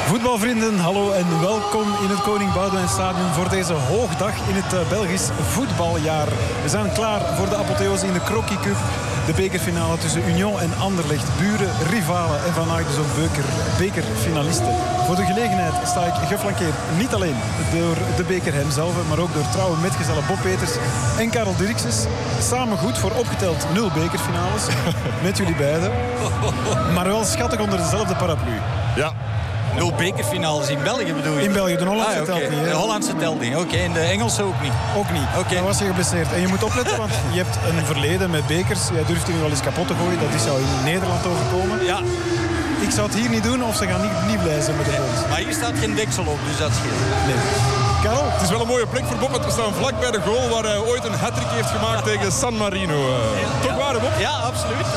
Voetbalvrienden, hallo en welkom in het Koning Boudewijn Stadion voor deze hoogdag in het Belgisch voetbaljaar. We zijn klaar voor de apotheose in de Crocky Cup. De bekerfinale tussen Union en Anderlecht. Buren, rivalen en vandaag dus ook bekerfinalisten. Voor de gelegenheid sta ik geflankeerd niet alleen door de beker hemzelf, maar ook door trouwe metgezellen Bob Peters en Karel Dirkses. Samen goed voor opgeteld 0 bekerfinales. Met jullie beiden. Maar wel schattig onder dezelfde paraplu. Ja. 0 bekerfinales in België bedoel je? In België, de Hollandse telt niet. De Hollandse telt niet, oké. En de Engelse ook niet? Ook niet. Dan was je geblesseerd. En je moet opletten, want je hebt een verleden met bekers. Jij durft die nu wel eens kapot te gooien. Dat is jou in Nederland overkomen. Ja. Ik zou het hier niet doen of ze gaan niet blij zijn met de bond. Maar hier staat geen deksel op, dus dat scheelt. Nee. Karel? Het is wel een mooie plek voor Bob, want we staan vlak bij de goal waar hij ooit een hat-trick heeft gemaakt tegen San Marino. Toch waar, Bob? Ja, absoluut.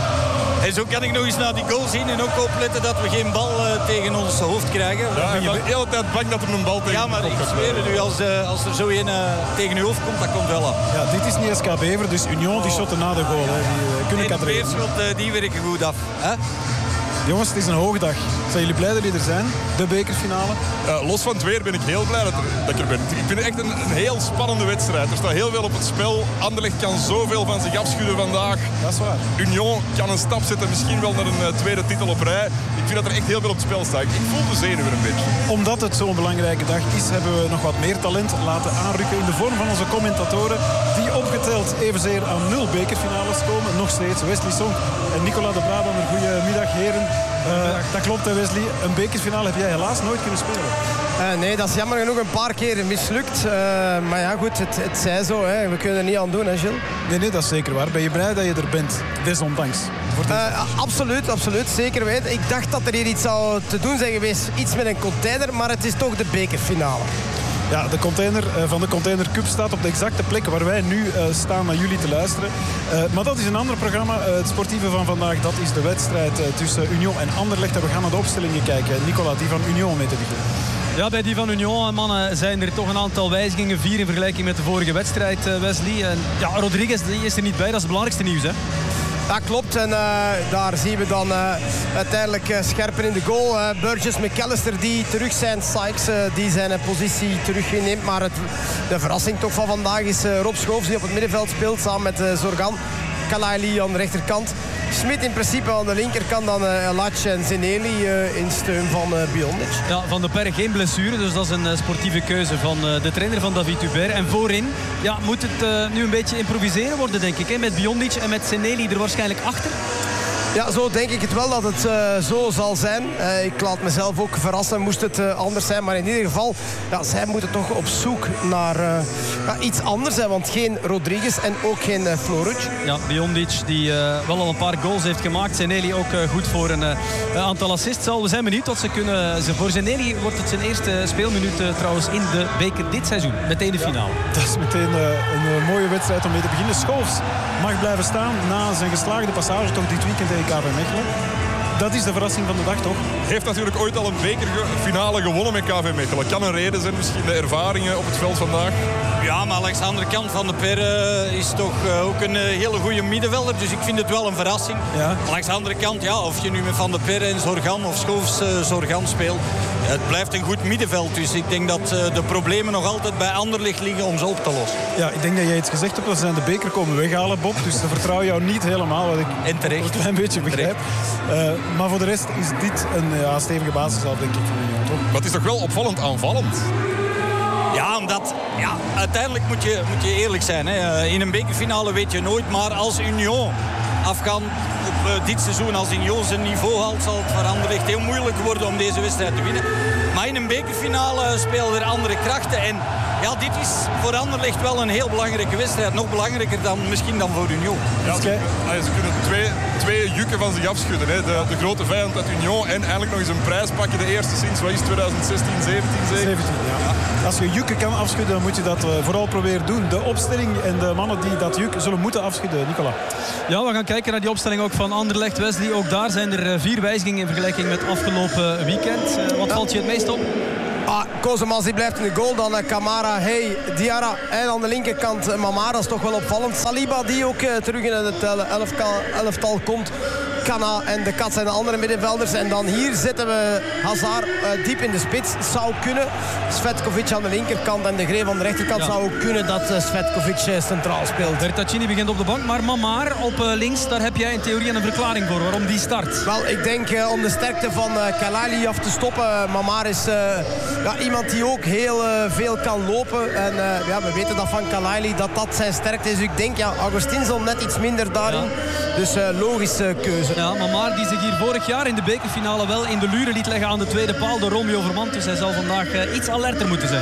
En zo kan ik nog eens naar die goal zien en ook opletten dat we geen bal tegen ons hoofd krijgen. Ja, ik ben de hele tijd bang dat er een bal tegen ja, maar ik zweer het u, als er zo een tegen uw hoofd komt, dat komt wel af. Ja, dit is niet SK Bever, dus Union die shotten na de goal. Hè. Die kunnen kadreren. De peerschot, die werken goed af. Hè? Jongens, het is een hoogdag. Zijn jullie blij dat jullie er zijn? De bekerfinale? Los van het weer ben ik heel blij dat ik er ben. Ik vind het echt een heel spannende wedstrijd. Er staat heel veel op het spel. Anderlecht kan zoveel van zich afschudden vandaag. Dat is waar. Union kan een stap zetten, misschien wel naar een tweede titel op rij. Ik vind dat er echt heel veel op het spel staat. Ik voel de zenuwen een beetje. Omdat het zo'n belangrijke dag is, hebben we nog wat meer talent laten aanrukken in de vorm van onze commentatoren. Die opgeteld evenzeer aan 0 bekerfinales komen. Nog steeds Wesley Sonk en Nicolas de Brabander. Goedemiddag, heren. Dat klopt, hè, Wesley. Een bekerfinale heb jij helaas nooit kunnen spelen. Nee, dat is jammer genoeg een paar keer mislukt. Maar ja, goed, het zij zo. Hè. We kunnen er niet aan doen, hè, Gilles? Nee, dat is zeker waar. Ben je blij dat je er bent, desondanks? Absoluut, zeker weten. Ik dacht dat er hier iets zou te doen zijn geweest. Iets met een container, maar het is toch de bekerfinale. Ja, de container van de Container Cup staat op de exacte plek waar wij nu staan naar jullie te luisteren. Maar dat is een ander programma. Het sportieve van vandaag, dat is de wedstrijd tussen Union en Anderlecht. En we gaan naar de opstellingen kijken. Nicolas, die van Union mee te beginnen. Ja, bij die van Union, mannen, zijn er toch een aantal wijzigingen. 4 in vergelijking met de vorige wedstrijd, Wesley. En ja, Rodriguez is er niet bij, dat is het belangrijkste nieuws, hè? Dat klopt en daar zien we dan uiteindelijk scherper in de goal. Burgess, McAllister die terug zijn. Sykes die zijn positie terugneemt. Maar de verrassing toch van vandaag is Rob Schoofs die op het middenveld speelt samen met Zorgan. Kalaili aan de rechterkant. Smit in principe aan de linkerkant, dan Latch en Zeneli in steun van Biondic. Ja, Van de Perre geen blessure, dus dat is een sportieve keuze van de trainer van David Hubert. En voorin moet het nu een beetje improviseren worden, denk ik. Hè? Met Biondic en met Zeneli er waarschijnlijk achter. Ja, zo denk ik het wel dat het zo zal zijn. Ik laat mezelf ook verrassen, moest het anders zijn. Maar in ieder geval, zij moeten toch op zoek naar iets anders. Hè, want geen Rodriguez en ook geen Floruc. Ja, Biondic die wel al een paar goals heeft gemaakt. Zeneli ook goed voor een aantal assists. We zijn benieuwd wat ze kunnen. Voor Zeneli wordt het zijn eerste speelminuut trouwens in de beker dit seizoen. Meteen de finale. Dat is meteen een mooie wedstrijd om mee te beginnen. Schoofs mag blijven staan na zijn geslaagde passage toch dit weekend tegen KV Mechelen. Dat is de verrassing van de dag, toch? Heeft natuurlijk ooit al een bekerfinale gewonnen met KV Mechelen. Kan een reden zijn, misschien de ervaringen op het veld vandaag. Ja, maar langs de andere kant van de Perre is toch ook een hele goede middenvelder. Dus ik vind het wel een verrassing. Ja. Langs de andere kant, of je nu met Van de Perre en Zorgan of Schoofs Zorgan speelt. Het blijft een goed middenveld. Dus ik denk dat de problemen nog altijd bij Anderlecht liggen om ze op te lossen. Ja, ik denk dat jij iets gezegd hebt dat ze aan de beker komen weghalen, Bob. Dus ze vertrouwen jou niet helemaal, wat ik een klein beetje begrijp. Maar voor de rest is dit een stevige basis al, denk ik, van Union, toch? Maar het is toch wel opvallend aanvallend? Ja, omdat uiteindelijk moet je eerlijk zijn. Hè. In een bekerfinale weet je nooit. Maar als Union afgaan op dit seizoen, als Union zijn niveau haalt, zal het voor Anderlecht heel moeilijk worden om deze wedstrijd te winnen. Maar in een bekerfinale spelen er andere krachten. En ja, dit is voor Anderlecht wel een heel belangrijke wedstrijd. Nog belangrijker misschien dan voor Union. Ja, ze kunnen twee jukken van zich afschudden. Hè. De grote vijand uit Union en eigenlijk nog eens een prijs pakken. De eerste sinds, wat is 2016, 17 zeker? 17, ja. Als je jukken kan afschudden, dan moet je dat vooral proberen doen. De opstelling en de mannen die dat juk zullen moeten afschudden. Nicolas. Ja, we gaan kijken naar die opstelling ook van Anderlecht. Wesley, ook daar zijn er 4 wijzigingen in vergelijking met afgelopen weekend. Wat valt je het meest op? Kozemans die blijft in de goal. Dan Kamara, Diarra. En aan de linkerkant Mamara, is toch wel opvallend. Saliba die ook terug in het elftal komt. Kana en de Kat zijn de andere middenvelders. En dan hier zetten we Hazard diep in de spits. Zou kunnen. Svetkovic aan de linkerkant en de Gree aan de rechterkant. Zou ook kunnen dat Svetkovic centraal speelt. Bertaccini begint op de bank, maar Mamar op links, daar heb jij in theorie een verklaring voor waarom die start. Wel, ik denk om de sterkte van Kelaili af te stoppen. Mamar is iemand die ook heel veel kan lopen. En we weten dat van Kelaili dat zijn sterkte is. Dus ik denk, Augustinson net iets minder daarin. Ja. Dus logische keuze. Ja, Mamar die zich hier vorig jaar in de bekerfinale wel in de luren liet leggen aan de tweede paal door Romeo Vermand. Dus hij zal vandaag iets alerter moeten zijn.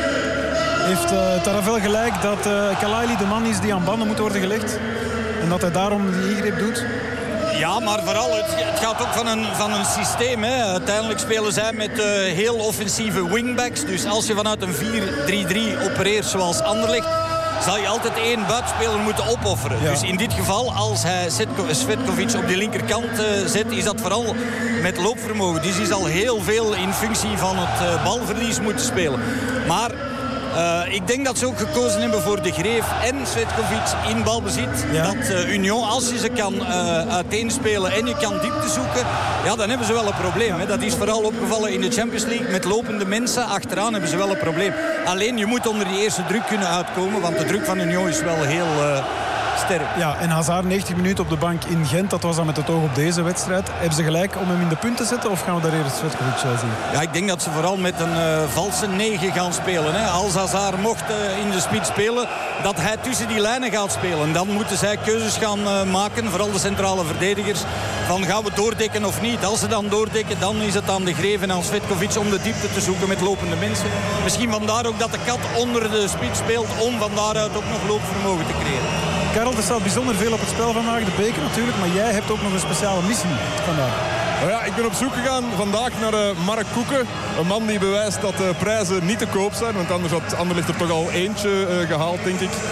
Heeft Taravell gelijk dat Kelaili de man is die aan banden moet worden gelegd? En dat hij daarom die ingreep doet? Ja, maar vooral, het gaat ook van een systeem. Hè. Uiteindelijk spelen zij met heel offensieve wingbacks. Dus als je vanuit een 4-3-3 opereert zoals Anderlecht, zal je altijd 1 buitenspeler moeten opofferen. Ja. Dus in dit geval, als hij Svetkovic op de linkerkant zet, is dat vooral met loopvermogen. Dus hij zal heel veel in functie van het balverlies moeten spelen. Maar ik denk dat ze ook gekozen hebben voor De Greef en Svetkovic in balbezit. Ja. Dat Union, als je ze kan uiteenspelen en je kan diepte zoeken, dan hebben ze wel een probleem. Hè. Dat is vooral opgevallen in de Champions League. Met lopende mensen achteraan hebben ze wel een probleem. Alleen je moet onder die eerste druk kunnen uitkomen, want de druk van Union is wel heel sterk. Ja, en Hazard 90 minuten op de bank in Gent, dat was dan met het oog op deze wedstrijd. Hebben ze gelijk om hem in de punten te zetten of gaan we daar eerst Svetkovic zien? Ja, ik denk dat ze vooral met een valse 9 gaan spelen. Hè. Als Hazard mocht in de spits spelen, dat hij tussen die lijnen gaat spelen. Dan moeten zij keuzes gaan maken, vooral de centrale verdedigers, van gaan we doordekken of niet. Als ze dan doordekken, dan is het aan De Greef en aan Svetkovic om de diepte te zoeken met lopende mensen. Misschien vandaar ook dat de Kat onder de spits speelt om van daaruit ook nog loopvermogen te creëren. Karel, er staat bijzonder veel op het spel vandaag. De beker natuurlijk, maar jij hebt ook nog een speciale missie vandaag. Nou ja, ik ben op zoek gegaan vandaag naar Mark Koeken. Een man die bewijst dat de prijzen niet te koop zijn. Want anders had Anderlecht er toch al eentje gehaald, denk ik.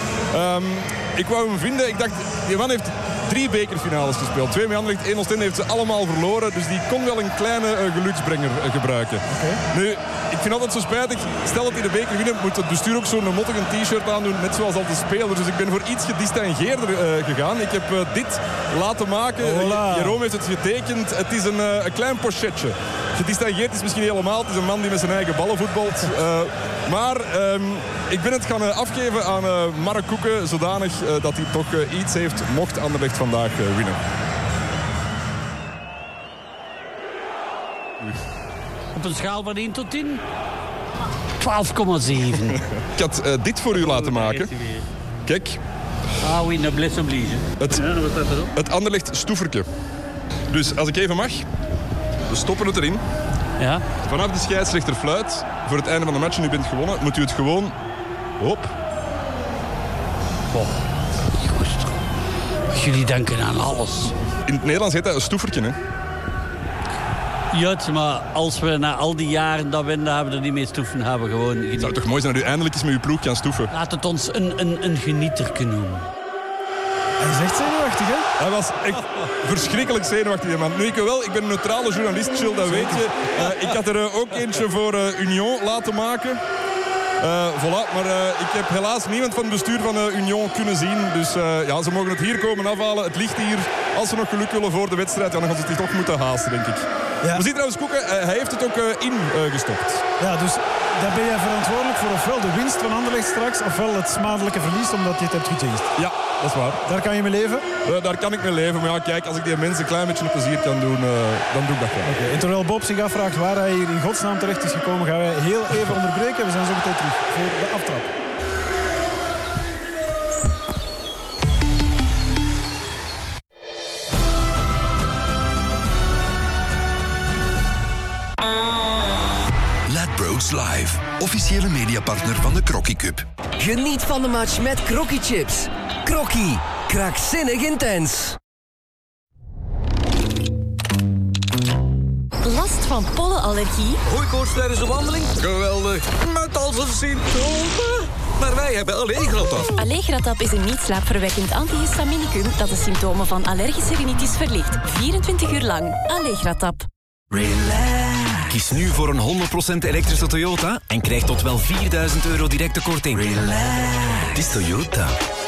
Ik wou hem vinden. Ik dacht, die man heeft 3 bekerfinales gespeeld. 2 met Anderlecht, 1 Oostende heeft ze allemaal verloren. Dus die kon wel een kleine geluksbrenger gebruiken. Okay. Nu, ik vind altijd zo spijtig. Stel dat hij de beker wint, moet het bestuur ook zo'n mottige t-shirt aandoen. Net zoals al de spelers. Dus ik ben voor iets gedistingeerder gegaan. Ik heb dit laten maken. Jeroen heeft het getekend. Het is een klein pochetje. Gedistingeerd is misschien helemaal. Het is een man die met zijn eigen ballen voetbalt. Maar ik ben het gaan afgeven aan Mark Koeken. Zodanig dat hij toch iets heeft mocht Anderlecht vandaag winnen. Op een schaal van 1 tot 10? 12,7. Ik had dit voor u laten maken. Kijk. Ah oui, noblesse oblige. Het Anderlecht stoeverke. Dus als ik even mag, we stoppen het erin. Ja. Vanaf de scheidsrechter fluit voor het einde van de match en u bent gewonnen, moet u het gewoon op. Oh. Jullie denken aan alles. In het Nederlands heet dat een stoevertje, hè? Ja, maar als we na al die jaren dat winnen, hebben we er niet mee stoeven. Hebben we gewoon het zou toch mooi zijn dat u eindelijk eens met uw ploeg kan stoeven. Laat het ons een genieterke noemen. Hij is echt zenuwachtig, hè? Hij was echt verschrikkelijk zenuwachtig, man. Nu, ik ben een neutrale journalist, Chill, dat weet je. Ik had er ook eentje voor Union laten maken. Voilà, maar ik heb helaas niemand van het bestuur van Union kunnen zien. Dus ze mogen het hier komen afhalen. Het ligt hier. Als ze nog geluk willen voor de wedstrijd, dan gaan ze het toch moeten haasten, denk ik. Ja. We zien trouwens Koeken, hij heeft het ook ingestopt. Ja, dus daar ben jij verantwoordelijk voor ofwel de winst van Anderlecht straks, ofwel het smadelijke verlies omdat je het hebt gejinxed. Ja, dat is waar. Daar kan je mee leven? Daar kan ik mee leven. Maar ja, kijk, als ik die mensen een klein beetje een plezier kan doen, dan doe ik dat wel. Okay. En terwijl Bob zich afvraagt waar hij hier in godsnaam terecht is gekomen, gaan wij heel even onderbreken. We zijn zo meteen terug voor de aftrap. Ladbrokes Live, officiële mediapartner van de Crocky Cup. Geniet van de match met Crocky Chips. Crocky, krankzinnig intens. Last van pollenallergie? Hooikoorts tijdens de wandeling? Geweldig. Met al zijn symptomen. Maar wij hebben Allegratap. Allegratap is een niet slaapverwekkend antihistaminicum dat de symptomen van allergische rhinitis verlicht. 24 uur lang. Allegratap. Relax. Kies nu voor een 100% elektrische Toyota en krijg tot wel €4.000 directe korting. Relax. Het is Toyota.